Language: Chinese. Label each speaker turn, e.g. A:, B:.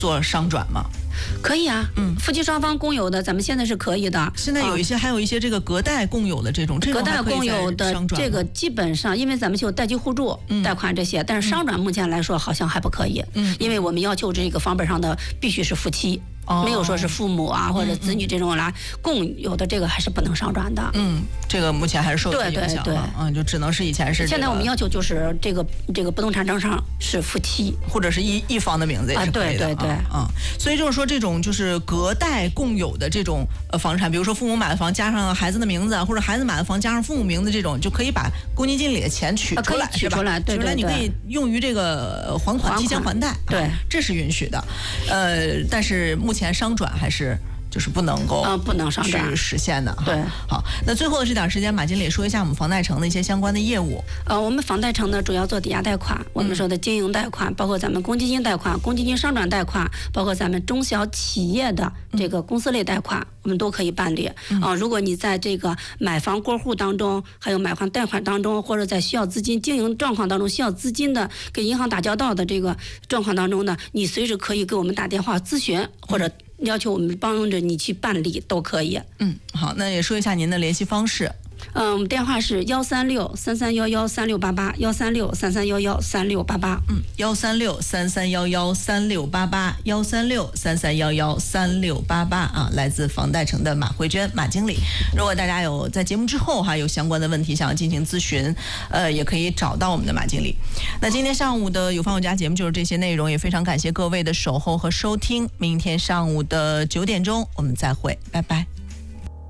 A: 做商转吗？
B: 可以啊，夫妻双方共有的，咱们现在是可以的。
A: 现在有一些，还有一些这个隔代共有的这种
B: 隔代共有的这个基本上，因为咱们就有代际互助、贷款这些，但是商转目前来说好像还不可以，因为我们要求这个房本上的必须是夫妻。没有说是父母啊或者子女这种来共有的，这个还是不能商转的。
A: 这个目前还是受影响了。就只能是以前是。
B: 现在我们要求就是这个不动产证上是夫妻，
A: 或者是一方的名字也是可以的。
B: 对。
A: 所以就是说，这种就是隔代共有的这种房产，比如说父母买的房加上孩子的名字，或者孩子买的房加上父母名字，这种就可以把公积金里的钱取出来，
B: 取出来，对。
A: 取出来你可以用于这个还款、提前还贷，
B: 对，
A: 这是允许的。但是目前商转还是就是不能够
B: 不能商转
A: 去实现的。
B: 对，
A: 好，那最后的这点时间，马经理说一下我们房贷城的一些相关的业务。
B: 我们房贷城呢主要做抵押贷款，我们说的经营贷款，包括咱们公积金贷款、公积金商转贷款，包括咱们中小企业的这个公司类贷款，我们都可以办理。如果你在这个买房过户当中，还有买房贷款当中，或者在需要资金经营状况当中需要资金的跟银行打交道的这个状况当中呢，你随时可以给我们打电话咨询，或者要求我们帮着你去办理都可以。
A: 好，那也说一下您的联系方式。
B: 我们电话是136-3311-3688，136-3311-3688。
A: 136-3311-3688，136-3311-3688啊，来自房贷城的马慧娟马经理。如果大家有在节目之后有相关的问题想要进行咨询，也可以找到我们的马经理。那今天上午的有房有家节目就是这些内容，也非常感谢各位的守候和收听。明天上午的9点钟我们再会，拜拜。